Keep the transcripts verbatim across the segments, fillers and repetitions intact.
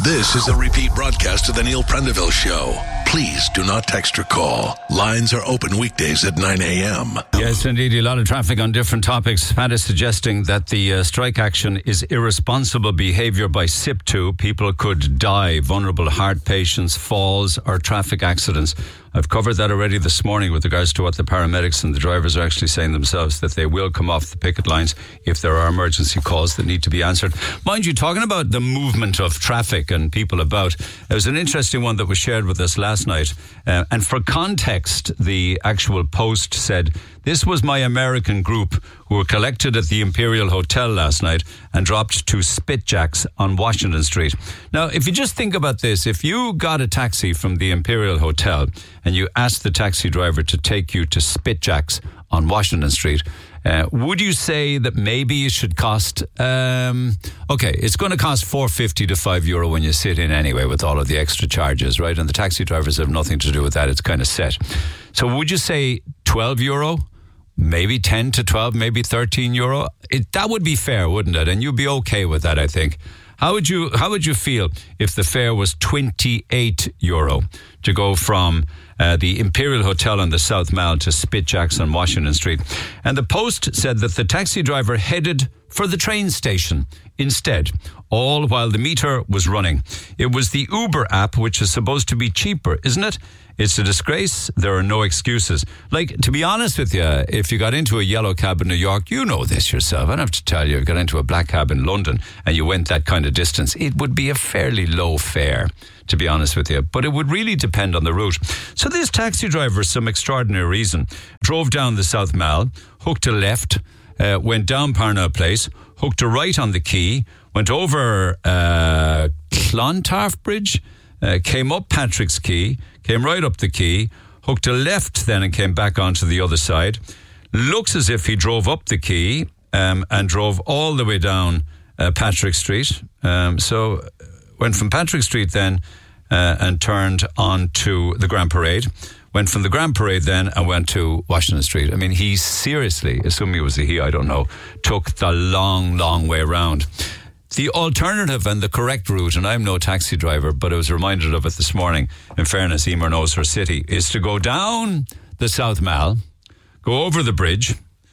This is a repeat broadcast of the Neil Prendeville Show. Please do not text or call. Lines are open weekdays at nine a.m. Yes, indeed. A lot of traffic on different topics. Pat is suggesting that the uh, strike action is irresponsible behaviour by S I P two. People could die, vulnerable heart patients, falls or traffic accidents. I've covered that already this morning with regards to what the paramedics and the drivers are actually saying themselves, that they will come off the picket lines if there are emergency calls that need to be answered. Mind you, talking about the movement of traffic and people about, there was an interesting one that was shared with us last night. Uh, and for context, the actual post said, "This was my American group who were collected at the Imperial Hotel last night and dropped to Spitjacks on Washington Street." Now, if you just think about this, if you got a taxi from the Imperial Hotel and you asked the taxi driver to take you to Spitjacks on Washington Street, uh, would you say that maybe it should cost, um, okay, it's going to cost four fifty to five euro when you sit in anyway with all of the extra charges, right? And the taxi drivers have nothing to do with that. It's kind of set. So would you say twelve euro? Maybe ten to twelve, maybe thirteen euro. It, that would be fair, wouldn't it? And you'd be okay with that, I think. How would you How would you feel if the fare was twenty-eight euro to go from uh, the Imperial Hotel on the South Mall to Spitjacks on Washington Street? And the Post said that the taxi driver headed for the train station instead, all while the meter was running. It was the Uber app, which is supposed to be cheaper, isn't it? It's a disgrace. There are no excuses. Like, to be honest with you, if you got into a yellow cab in New York, you know this yourself. I don't have to tell you. You got into a black cab in London and you went that kind of distance, it would be a fairly low fare, to be honest with you. But it would really depend on the route. So this taxi driver, for some extraordinary reason, drove down the South Mall, hooked a left, uh, went down Parnell Place, hooked a right on the quay, went over uh, Clontarf Bridge, uh, came up Patrick's Quay, came right up the quay, hooked a left then and came back onto the other side. Looks as if he drove up the quay um, and drove all the way down uh, Patrick Street. Um, so went from Patrick Street then uh, and turned on to the Grand Parade. Went from the Grand Parade then and went to Washington Street. I mean, he seriously, assuming it was a he, I don't know, took the long, long way around. The alternative and the correct route, and I'm no taxi driver, but I was reminded of it this morning, in fairness, Emer knows her city, is to go down the South Mall, go over the bridge,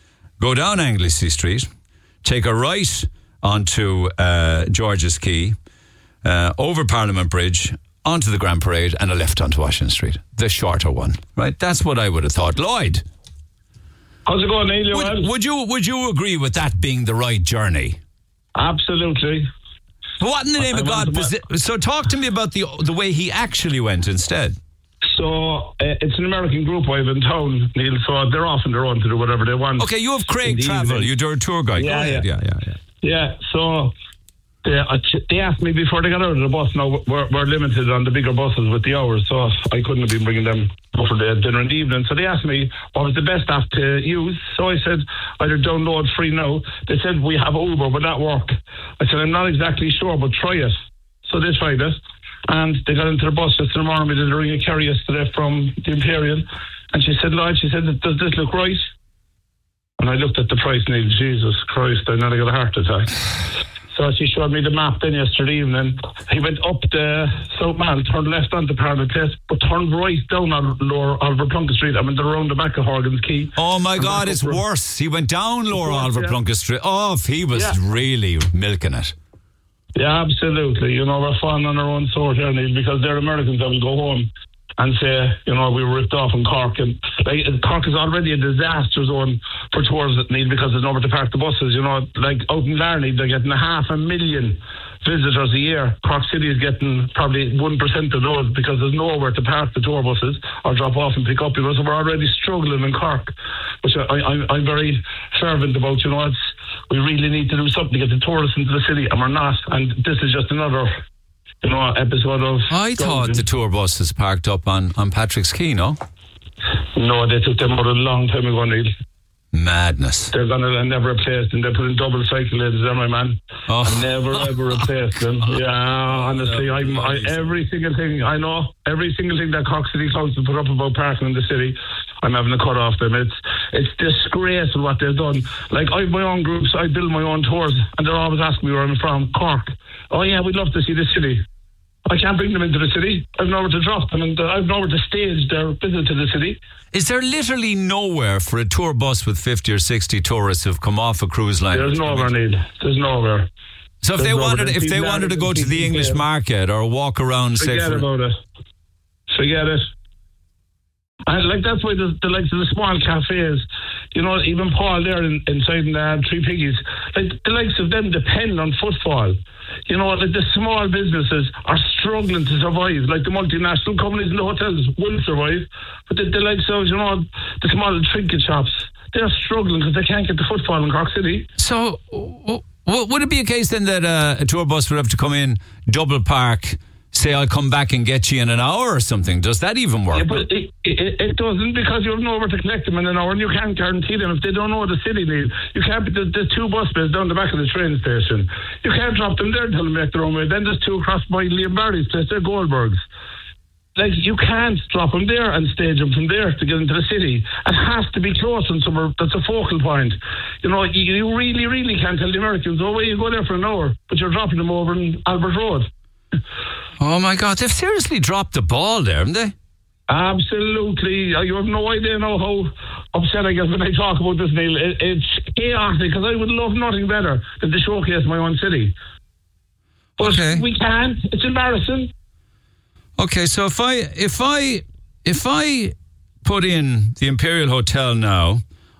go down Anglesey Street, take a right onto uh, George's Quay, uh, over Parliament Bridge, onto the Grand Parade, and a left onto Washington Street. The shorter one, right? That's what I would have thought. Lloyd? How's it going, Neil? Would, would, you, would you agree with that being the right journey? Absolutely. What in the name I, of I God was it? So talk to me about the the way he actually went instead. So uh, it's an American group I have in town, Neil, so they're off on their own to do whatever they want. Okay, you have Craig Travel, evening. you're a tour guide. Yeah, Go ahead. yeah. yeah, yeah, yeah. Yeah, so they, they asked me before they got out of the bus. Now, we're, we're limited on the bigger buses with the hours, so I couldn't have been bringing them up for the dinner in the evening. So they asked me what was the best app to use. So I said, either download free now. They said, we have Uber, but that work. I said, I'm not exactly sure, but try it. So they tried it. And they got into the bus just in the morning. We did a ring of Kerry yesterday from the Imperial. And she said, Lloyd, she said, does this look right? And I looked at the price and I said, Jesus Christ, I nearly got a heart attack. So she showed me the map then yesterday evening. He went up the South Mall, turned left onto Parliament Place, but turned right down on Lower Oliver Plunkett Street. I went around the back of Horgan's Quay. Oh my God, it's worse. He went down Lower Oliver yeah. Plunkett Street. Oh, if he was yeah. really milking it. Yeah, absolutely. You know, we're falling on our own sword here, Neil, because they're Americans that will go home and say, you know, we were ripped off in Cork. And like, Cork is already a disaster zone for tours that need because there's nowhere to park the buses. You know, like out in Larney, they're getting a half a million visitors a year. Cork City is getting probably one percent of those because there's nowhere to park the tour buses or drop off and pick up. You know, so we're already struggling in Cork, which I, I, I'm very fervent about. You know, it's, we really need to do something to get the tourists into the city, and we're not. And this is just another, you know, episode of... I thought the tour buses parked up on, on Patrick's Quay, no? No, they took them out a long time ago, Neil. Madness. They're going to never replace them. They put in double cycle lanes there, my man. Oh. I never ever replace them. Yeah, honestly, I'm, I, every single thing, I know, every single thing that Cork City Council put up about parking in the city, I'm having to cut off them. It's it's disgraceful what they've done. Like, I have my own groups, I build my own tours, and they're always asking me where I'm from. Cork. Oh yeah, we'd love to see the city. I can't bring them into the city. I've nowhere to drop them, and I've nowhere to stage their visit to the city. Is there literally nowhere for a tour bus with fifty or sixty tourists who've come off a cruise line? There's nowhere, Neil. There's nowhere. So if There's they nowhere. wanted, There's if they people wanted to out go there, to the people English there. market or walk around, say, Forget for, about it. Forget it. And like that's why the, the likes of the small cafes, you know, even Paul there in, inside in, uh, Three Piggies, like the likes of them depend on footfall. You know, like the small businesses are struggling to survive. Like the multinational companies and the hotels will survive, but the, the likes of, you know, the small trinket shops, they're struggling because they can't get the footfall in Cork City. So, w- w- would it be a case then that uh, a tour bus would have to come in, double park, say I'll come back and get you in an hour or something? Does that even work? Yeah, but it, it, it doesn't, because you have nowhere to collect them in an hour, and you can't guarantee them if they don't know the city need. You can't be the, the two bus bays down the back of the train station. You can't drop them there and tell them to make their own way. Then there's two across by Liam Barry's place, they're Goldbergs. Like, you can't drop them there and stage them from there to get into the city. It has to be close and somewhere that's a focal point. You know, you, you really, really can't tell the Americans, oh, well, you go there for an hour, but you're dropping them over in Albert Road. Oh my God, they've seriously dropped the ball there, haven't they? Absolutely. You have no idea now how upset I get when I talk about this, Neil. It, it's chaotic, because I would love nothing better than to showcase my own city. But Okay. we can't. It's embarrassing. Okay, so if I if I if I put in the Imperial Hotel now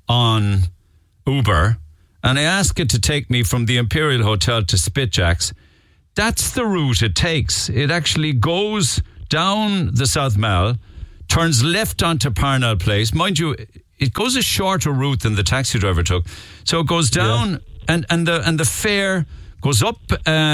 on Uber and I ask it to take me from the Imperial Hotel to Spitjacks, that's the route it takes. It actually goes down the South Mall, turns left onto Parnell Place. Mind you, it goes a shorter route than the taxi driver took. So it goes down, yeah. and, and the and the fare goes up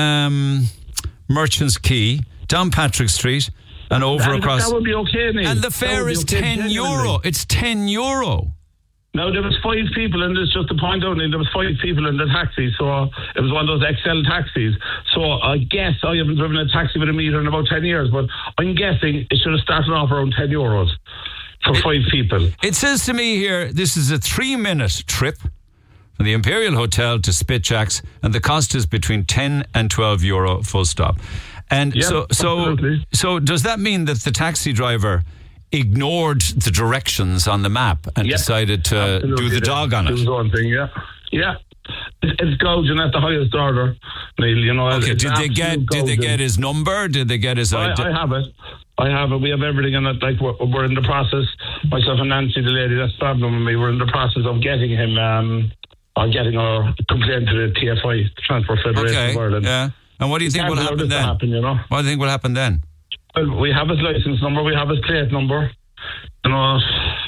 um, Merchants Quay, down Patrick Street, and over that, across. That would be okay, Neil. And the fare is okay, ten euro. It's ten euro. Now, there was five people in this, just to point out, Neil, there was five people in the taxi, so it was one of those X L taxis. So I guess, I haven't driven a taxi with a meter in about ten years, but I'm guessing it should have started off around ten euros for it, five people. It says to me here, this is a three-minute trip from the Imperial Hotel to Spitjacks, and the cost is between ten and twelve euro, full stop. And yeah, so, so, absolutely. so does that mean that the taxi driver ignored the directions on the map and yeah, decided to absolutely. do the dog on it? Do his own thing, yeah. Yeah. It's, it's gouging at the highest order, Neil, you know. Okay, it's did they get absolute did they gouging. get his number? Did they get his I, idea? I have it. I have it. We have everything in it. Like, we're, we're in the process, myself and Nancy, the lady that's traveling with me, we're in the process of getting him, um, or getting our complaint to the T F I, the Transport Federation okay, of Ireland. yeah. And what do you think will happen then? Happen, you know? What do you think will happen then? Well, we have his license number, we have his plate number. You know,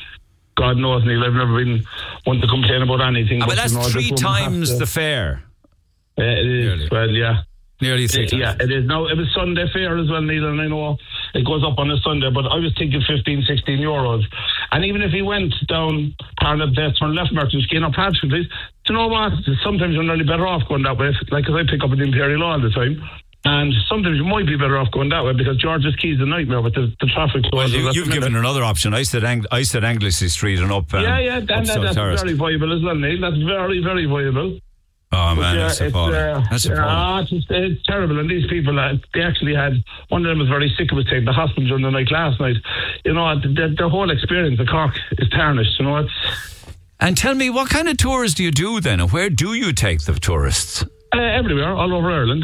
God knows, Neil, I've never been one to complain about anything. Ah, but, but that's you know, three this woman times has to- the fare. Uh, it is. Nearly. Well, yeah. Nearly three It- times. yeah, it is. Now, it was Sunday fare as well, Neil, and I know it goes up on a Sunday, but I was thinking fifteen, sixteen euros. And even if he went down Parnell Place, turn left Merchants Quay, up Patrick Place, do you know what? Sometimes you're nearly better off going that way, like, because I pick up at the Imperial all the time. And sometimes you might be better off going that way, because George's Quay is a nightmare with the, the traffic. Well, you, you've given another option. I said Ang- I said Anglesey Street and up. Um, yeah, yeah, and up that, South that's Terrace. very viable as well, Neil. That's very, very viable. Oh man, But, yeah, that's it's, appalling. uh, That's yeah, appalling. it's, it's terrible. And these people, uh, they actually had, one of them was very sick, was taken to the hospital during the night last night. You know, the, the, the whole experience of Cork is tarnished. You know, it's And tell me, what kind of tours do you do then? And where do you take the tourists? uh, everywhere, all over Ireland.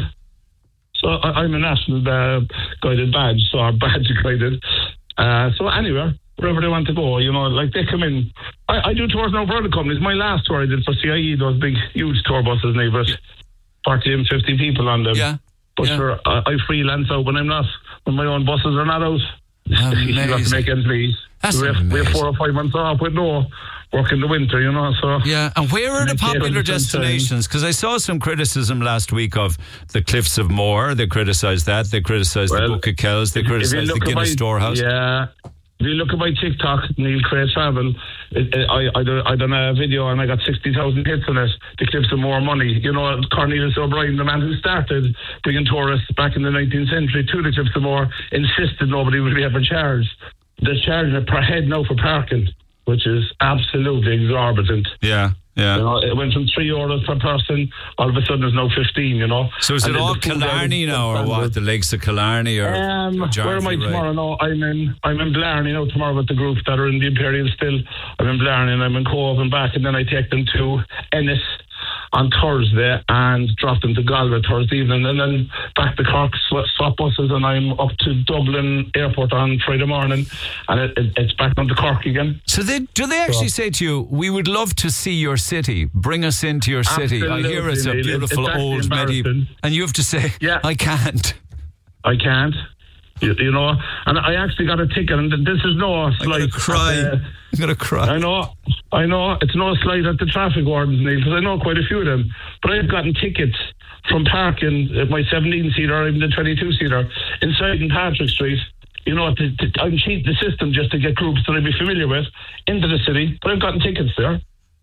So I, I'm a national uh, guided badge, so I'm badge guided. Uh, so anywhere, wherever they want to go, you know, like they come in. I, I do tours now for other companies. My last tour I did for C I E, those big, huge tour buses, and but forty and fifty people on them. Yeah. But yeah. sure, I, I freelance out when I'm not, when my own buses are not out. You have to make ends meet. That's we, have, we have amazing. four or five months off with no work in the winter, you know. So Yeah, and where are the Make it popular different destinations? Because I saw some criticism last week of the Cliffs of Moher. They criticised that. They criticised the Well, Book of Kells. They if you criticised the look at Guinness my- Storehouse. Yeah. If you look at my TikTok, Neil Cray Travel, it, it, I, I, done, I done a video and I got sixty thousand hits on it. The Cliffs of Moher money. You know, Cornelius O'Brien, the man who started bringing tourists back in the nineteenth century to the Cliffs of Moher, insisted nobody would be ever charged. They're charging it per head now for parking, which is absolutely exorbitant. Yeah, Yeah. You know, it went from three euros per person, all of a sudden there's now fifteen, you know. So is it and all the food Killarney there is now, or standard. what? The Lakes of Killarney, or Um, or where am I Jarvie, tomorrow? right? No, I'm in I'm in Blarney now tomorrow with the group that are in the Imperial still. I'm in Blarney and I'm in Cove and back, and then I take them to Ennis on Thursday and drop them to Galway Thursday evening, and then back to Cork, sw- swap buses, and I'm up to Dublin Airport on Friday morning, and it, it, it's back on to Cork again. So they, do they actually say to you, we would love to see your city, bring us into your city? Absolutely, I hear it's a Neil. beautiful It's actually old medieval, embarrassing. and you have to say, Yeah. I can't. I can't. You, you know, and I actually got a ticket, and this is no I'm slight. going to cry. at the- I'm going to cry. I know, I know, it's no slight at the traffic wardens, Neil, because I know quite a few of them. But I've gotten tickets from parking at my seventeen-seater or even the twenty-two-seater inside in Patrick Street. You know, to, to, I'm cheating the system just to get groups that I'd be familiar with into the city, but I've gotten tickets there.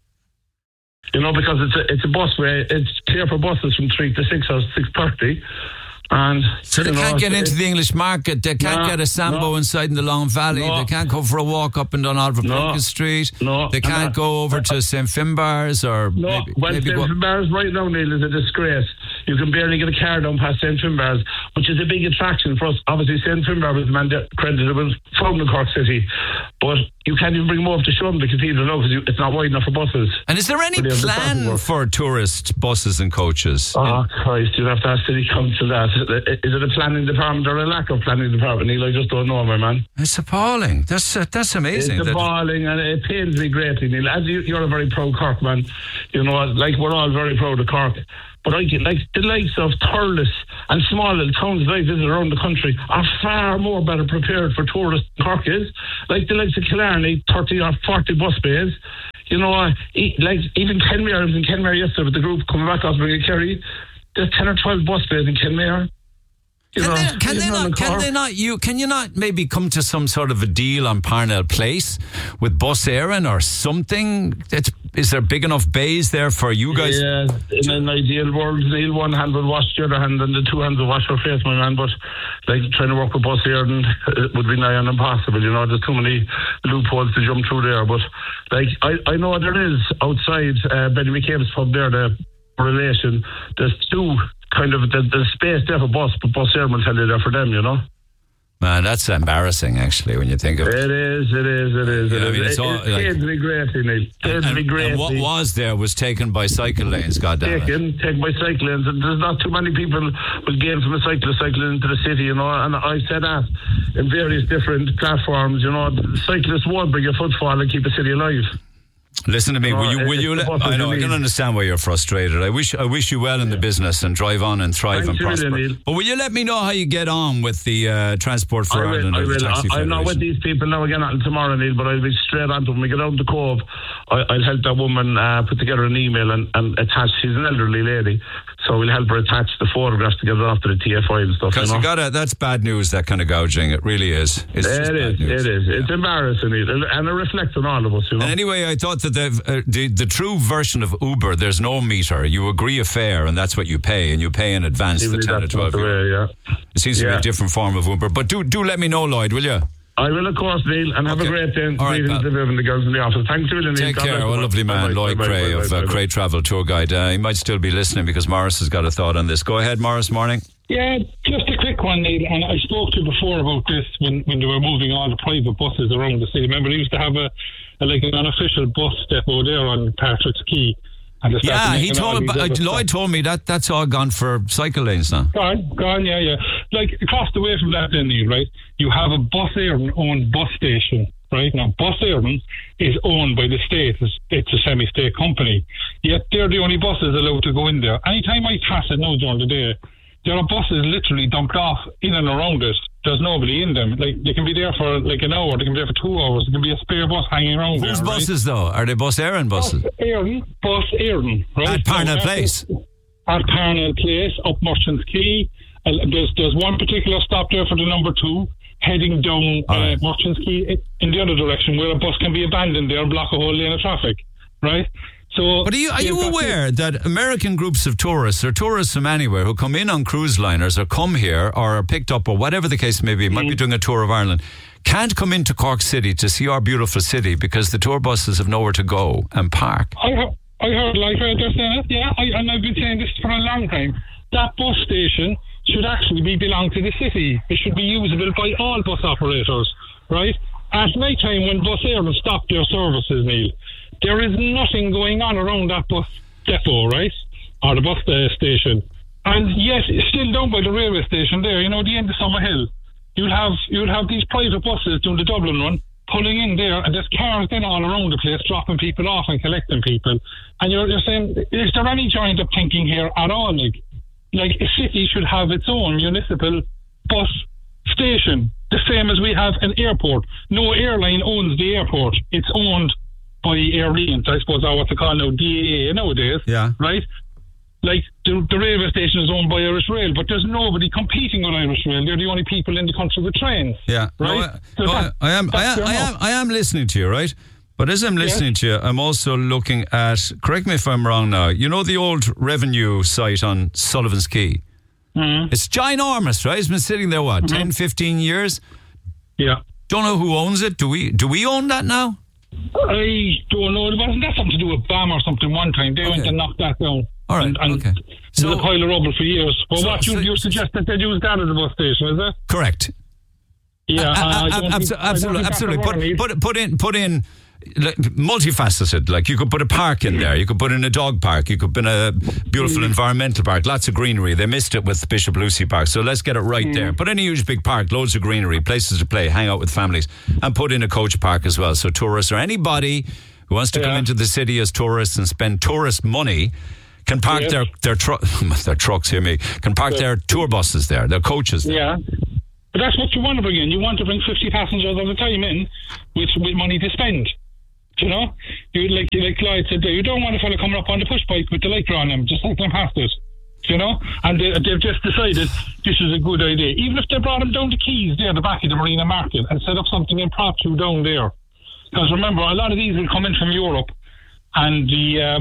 You know, because it's a, it's a busway, it's clear for buses from three to six or six thirty. And So they you know, can't get it- into the English market. They can't No, get a Sambo no. inside in the Long Valley. No. They can't go for a walk up and down Oliver No. Plunkett Street. No. They can't And, uh, go over to Saint Finbar's or No, maybe, well, maybe Saint go. Finbar's right now, Neil, is a disgrace. You can barely get a car down past Saint Finbar's, which is a big attraction for us. Obviously, Saint Finbar was the man that credited with founding Cork City, but you can't even bring them over to show them the cathedral now because it's not wide enough for buses. And is there any But they have the plan traffic work. for tourist buses and coaches? Oh, Christ, you'd have to ask City Council that. Is it a planning department or a lack of planning department, Neil? I just don't know, my man. It's appalling. That's uh, that's amazing. It's that- appalling, and it pains me greatly, Neil. As you, you're a very proud Cork man, you know, like we're all very proud of Cork. But I get like the likes of Thurles and small little towns that I visit around the country are far more better prepared for tourists than Cork is. Like the likes of Killarney, thirty or forty bus bays. You know, uh, e- like even Kenmare, I was in Kenmare yesterday with the group coming back off bringing Kerry. There's ten or twelve bus bays in Kenmare. You Can, know, they, can, they even in not, can Cork. they not? You can you not maybe come to some sort of a deal on Parnell Place with Bus Éireann or something? That's, is there big enough bays there for you guys? Yeah, in an ideal world, Neil, one hand will wash the other hand and the two hands will wash her face, my man. But like trying to work with Bus Éireann it would be nigh on impossible. You know, there's too many loopholes to jump through there. But like I, I know there is outside uh, Benny McCabe's pub there, the relation. There's two kind of the, the space there for bus, but Bus Éireann will tell you there for them. You know. Man, that's embarrassing actually when you think of it. It is, it is, it is. Yeah, it I mean, is. it's all, it, it like- pains me greatly, Neil. Pains And, me greatly. and what was there was taken by cycle lanes, goddammit. taken, taken by cyclists, and there's not too many people with gain from a cyclist cycling into the city, you know, and I said that in various different platforms, you know, cyclists won't bring a footfall and keep the city alive. Listen to me. No, Will you? Will it's you? the Let, buses I know. you I can need. understand why you're frustrated. I wish. I wish you well in the business and drive on and thrive Thanks and a million, prosper. Neil. But will you let me know how you get on with the uh, Transport for I will, Ireland I or the will. Taxi I, I'm not with Federation? these people now again until tomorrow, Neil, but I'll be straight on to them. We get out of the Cove, I, I'll help that woman uh, put together an email and, and attach, she's an elderly lady, so we'll help her attach the photographs to get it off to the T F I and stuff. Because you know? you gotta. That's bad news. That kind of gouging. It really is. It's just It bad is, news. it is. Yeah. It's embarrassing, Neil, and it reflects on all of us, you know. And anyway, I thought that the, uh, the the true version of Uber, there's no meter. You agree a fare, and that's what you pay, and you pay in advance the Maybe ten or that's twelve not the euro. way, yeah. It seems to be Yeah. a different form of Uber. But do do let me know, Lloyd, will you? I will, of course, Neil, and have Okay. a great day. All right, Greetings pal. to Viv and the girls in the office. Thanks a million, Neil. Take God care. bless What a you. lovely man, Bye-bye, Lloyd bye-bye, Cray bye-bye, of uh, bye-bye. Cray Travel Tour Guide. Uh, he might still be listening because Morris has got a thought on this. Go ahead, Morris. Morning. Yeah, just a quick one, Neil. And I spoke to you before about this when, when they were moving all the private buses around the city. Remember, they used to have a, a like an unofficial bus depot there on Patrick's Quay. And they started Yeah, he making all told these uh, other Lloyd stuff. told me that that's all gone for cycle lanes now. Gone, gone, yeah, yeah. Like across the way from that, then, Neil, right? You have a Bus Éireann owned bus station. Right now, Bus Éireann is owned by the state. It's, it's a semi-state company. Yet they're the only buses allowed to go in there. Anytime I pass it now during the day, there are buses literally dumped off in and around it. There's nobody in them. Like they can be there for like an hour. They can be there for two hours. There can be a spare bus hanging around. Whose there, buses though? Are they Bus Éireann Right? buses? Bus Éireann, Bus Éireann, right? At Parnell Now, Place. At Parnell Place, up Merchants Quay. Uh, there's there's one particular stop there for the number two, heading down All uh, right. Merchants Quay in the other direction, where a bus can be abandoned there and block a whole lane of traffic, right? So, But are you are they've you got aware that American groups of tourists or tourists from anywhere who come in on cruise liners or come here or are picked up or whatever the case may be, might be doing a tour of Ireland, can't come into Cork City to see our beautiful city because the tour buses have nowhere to go and park? I have I heard, like, I understand it, yeah, I, and I've been saying this for a long time. That bus station should actually be belong to the city. It should be usable by all bus operators, right? At night time when Bus Éireann stop their services, Neil, there is nothing going on around that bus depot, right? Or the bus uh, station. And yet, still down by the railway station there, you know, the end of Summerhill, you'll have you'll have these private buses doing the Dublin run, pulling in there, and there's cars then all around the place, dropping people off and collecting people. And you're, you're saying, is there any joint up thinking here at all? Like, like a city should have its own municipal bus station, the same as we have an airport. No airline owns the airport. It's owned by Airlines, I suppose, or what they call now D A A nowadays. Yeah. Right? Like, the, the railway station is owned by Irish Rail, but there's nobody competing with Irish Rail. They're the only people in the country with trains. Yeah. Right? No, I, so no, that, I, am, I, am, I, am, I am listening to you, right? But as I'm listening yes. to you, I'm also looking at, correct me if I'm wrong now, you know the old revenue site on Sullivan's Quay? Mm-hmm. It's ginormous, right? It's been sitting there, what, mm-hmm. ten, fifteen years? Yeah. Don't know who owns it. Do we Do we own that now? I don't know. It wasn't that something to do with B A M or something one time. They Okay. went and knocked that down. All right, and, and okay. So, So- a pile of rubble for years. Well, So- what you, so- you suggest that they use that as a bus station, is it? Correct. Yeah, Uh, I uh, don't abso- think- I don't absolutely, think absolutely. that's the Put, word, put, put in, put in, like, multifaceted. Like, you could put a park in there. You could put in a dog park. You could put in a beautiful environmental park. Lots of greenery. They missed it with Bishop Lucy Park. So let's get it right Mm. there. Put in a huge big park, loads of greenery, places to play, hang out with families, and put in a coach park as well. So tourists or anybody who wants to come Yeah. into the city as tourists and spend tourist money can park Yes. their their, tru- their trucks, hear me, can park their tour buses there, their coaches there. Yeah. But that's what you want to bring in. You want to bring fifty passengers at a time in with, with money to spend. You know? You like like Clyde said there, you don't want a fella coming up on the push bike with the lighter on him, just let them past it. You know? And they, they've just decided this is a good idea. Even if they brought him down the quays there, the back of the Marina Market, and set up something impromptu down there. Because remember, a lot of these will come in from Europe, and the um,